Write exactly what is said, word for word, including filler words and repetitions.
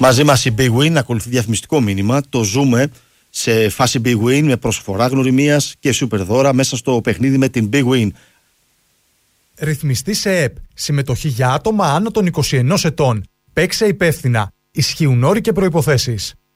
Μαζί μας η Big Win, ακολουθεί διαφημιστικό μήνυμα. Το ζούμε σε φάση Big Win με προσφορά γνωριμίας και σούπερ δώρα μέσα στο παιχνίδι με την Big Win. Ρυθμιστή σε ΕΠ. Συμμετοχή για άτομα άνω των είκοσι ενός ετών. Παίξε υπεύθυνα. Ισχύουν όροι και προϋποθέσεις.